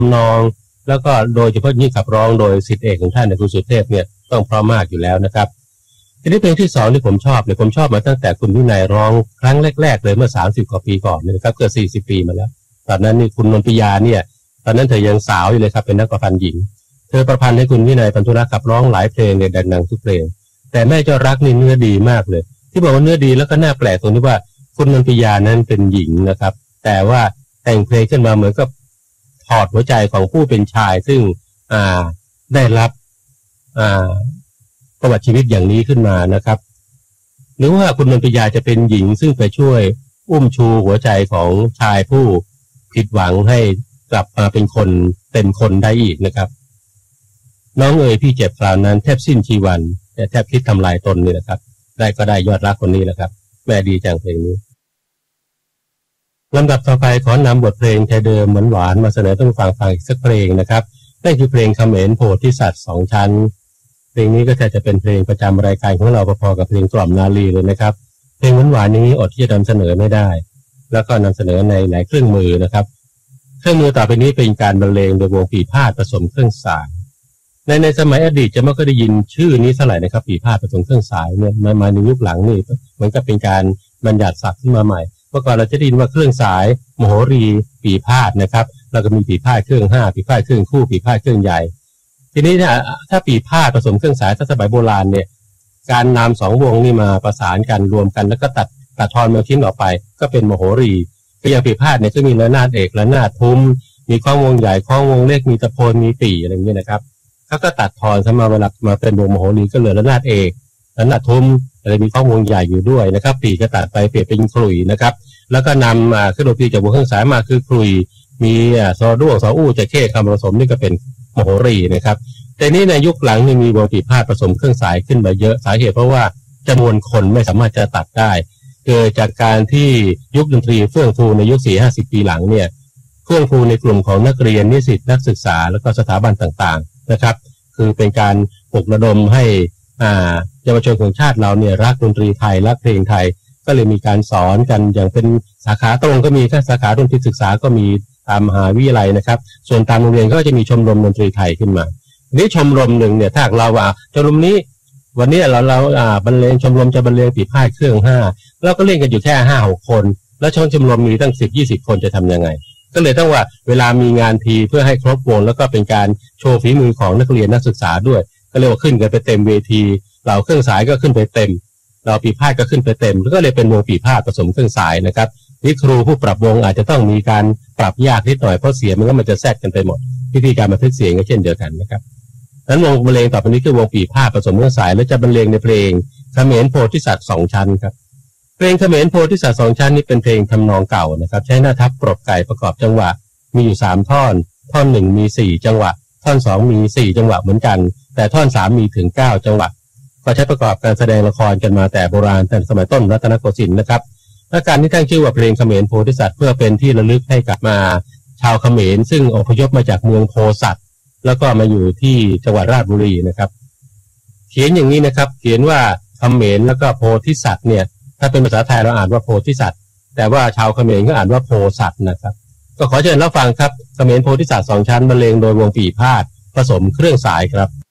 นองแล้วก็โดยเฉพาะยิ่งขับร้องโดยศิษย์เอกของท่านคุณสุเทพเนี่ยต้องเพราะมากอยู่แล้วนะครับทีนี้เพลงที่สองที่ผมชอบเนี่ยผมชอบมาตั้งแต่คุณวินัยร้องครั้งแรกๆเลยเมื่อ30 กว่าปีก่อนนะครับเกือบ40 ปีมาแล้วตอนนั้นนี่คุณนนทิยาเนี่ยตอนนั้นเธอยังสาวอยู่เลยครับเป็นนักประพันธ์หญิงเธอประพันธ์ให้คุณวินัยปันธุรักษ์ขับร้องหลายเพลงเนี่ยดังๆทุกเพลงแต่แม่เจ้ารักนี่เนื้อดีมากเลยที่บอกว่าเนื้อดีแล้วก็น่าแปลกตรงที่ว่าคุณนนทิยานั้นเป็นหญิงนะครับแต่ว่าแต่งเพลงขึ้นมาเหมือนกับถอดหัวใจของผู้เป็นชายซึ่งได้รับประวัติชีวิตอย่างนี้ขึ้นมานะครับหรือว่าคุณนนทิยาจะเป็นหญิงซึ่งไปช่วยอุ้มชูหัวใจของชายผู้ผิดหวังให้กลับมาเป็นคนเต็มคนได้อีกนะครับน้องเอ๋ยพี่เจ็บคราวนั้นแทบสิ้นชีวันแต่แทบคิดทำลายตนนี่แหละครับได้ยอดรักคนนี้แหละครับแม่ดีจังเพลงนี้ลำดับต่อไปขอนำบทเพลงไทยเดิมหวานมาเสนอท่านผู้ฟังอีกสักเพลงนะครับนั่นคือเพลงเขมรโพธิสัตว์2 ชั้นเพลงนี้ก็จะเป็นเพลงประจำรายการของเราพอๆกับเพลงกล่อมนาลีเลยนะครับเพลงหวานๆนี้อดที่จะนำเสนอไม่ได้แล้วก็นำเสนอในหลายเครื่องมือนะครับเครื่องมือต่อไปนี้เป็นการบรรเลงโดยวงปีพาทย์ผสมเครื่องสายในสมัยอดีตจะไม่ค่อยได้ยินชื่อนี้เท่าไหร่นะครับปีพาทย์ผสมเครื่องสายเนี่ยมาในยุคหลังนี่เหมือนกับเป็นการบัญญัติศัพท์ขึ้นมาใหม่เมื่อก่อนเราจะได้ยินว่าเครื่องสายมโหรีปีพาทย์นะครับแล้วก็มีปีพาทย์เครื่อง5ปีพาทย์เครื่องคู่ปีพาทย์เครื่องใหญ่ทีนี้เนี่ยถ้าปีพาทย์ผสมเครื่องสายถ้าสมัยโบราณเนี่ยการนำ2 วงนี่มาประสานกันรวมกันแล้วก็ตัดทอนมาทิ้งออกไปก็เป็นมโหรีอย่างปีพาทย์เนี่ยก็มีระนาดเอกระนาดทุ้มมีข้องวงใหญ่ข้องวงเล็กมีตะโพนมีปี่อะไรอย่างเงี้ยนะครับเขาก็ตัดทอนเข้ามาเวลามาเป็นวงมโหรีก็เหลือระนาดเอกระนาดทุ้มอะไรมีข้องวงใหญ่อยู่ด้วยนะครับปี่ก็ตัดไปเปลี่ยนเป็นขลุ่ยนะครับแล้วก็นำเครื่องดนตรีจากวงเครื่องสายมาคือขลุ่ยมีซอด้วงซออู้จะเข้คำผสมนี่ก็เป็นมโหรีนะครับแต่นี้ในยุคหลังนี่มีวงปีพาทย์ผสมเครื่องสายขึ้นมาเยอะสาเหตุเพราะว่าจำนวนคนไม่สามารถจะตัดได้เกิดจากการที่ยุคดนตรีเฟื่องฟูในยุค 40-50 ปีหลังเนี่ยเฟื่องฟูในกลุ่มของนักเรียนนิสิตนักศึกษาแล้วก็สถาบันต่างๆนะครับคือเป็นการปลุกระดมให้เยาวชนของชาติเราเนี่ยรักดนตรีไทยรักเพลงไทยก็เลยมีการสอนกันอย่างเป็นสาขาตรงก็มีแค่สาขาดนตรีศึกษาก็มีตามมหาวิทยาลัยนะครับส่วนตามโรงเรียนก็จะมีชมรมดนตรีไทยขึ้นมานี้ชมรมหนึ่งเนี่ยถ้าเราว่าชมรมนี้วันนี้เราบรรเลงชมรมจะบรรเลงปีพาทย์เครื่อง5เราก็เล่นกันอยู่แค่ 5-6 คนแล้วชมรมมีตั้ง 10-20 คนจะทำยังไงก็เลยต้องว่าเวลามีงานทีเพื่อให้ครบวงแล้วก็เป็นการโชว์ฝีมือของนักเรียนนักศึกษาด้วยก็เรียกว่าขึ้นกันไปเต็มเวทีเราเครื่องสายก็ขึ้นไปเต็มเราปีพาทย์ก็ขึ้นไปเต็มแล้วก็เลยเป็นวงปีพาทย์ผสมเครื่องสายนะครับนี่ครูผู้ปรับวงอาจจะต้องมีการปรับยากนิดหน่อยเพราะเสียงมันจะแทรกกันไปหมดวิธีการบันทึกเสียงก็เช่นเดียวกันนะครับนั้นวงบรรเลงต่อไปนี้คือวงปีพาทย์ผสมเครื่องสายและจะบรรเลงในเพลงเขมรโพธิสัตว์2 ชั้นครับเพลงเขมรโพธิสัตว์2 ชั้นนี้เป็นเพลงทำนองเก่านะครับใช้หน้าทับปรบไก่ประกอบจังหวะมีอยู่3 ท่อนท่อน1มี4 จังหวะท่อน2มี4 จังหวะเหมือนกันแต่ท่อน3มีถึง9 จังหวะก็ใช้ประกอบการแสดงละครกันมาแต่โบราณแต่สมัยต้นรัตนโกสินทร์นะครับและการที่ตั้งชื่อว่าเพลงเขมรโพธิสัตว์เพื่อเป็นที่ระลึกให้กับมาชาวเขมรซึ่งอพยพมาจากเมืองโพสัตว์แล้วก็มาอยู่ที่จังหวัดราชบุรีนะครับเขียนอย่างนี้นะครับเขียนว่าเขมรแล้วก็โพธิสัตว์เนี่ยถ้าเป็นภาษาไทยเราอ่านว่าโพธิสัตว์แต่ว่าชาวเขมรก็อ่านว่าโพสัตว์นะครับก็ขอเชิญรับฟังครับเขมรโพธิสัตว์2 ชั้นบรรเลงโดยวงปีพาทย์ผสมเครื่องสายครับ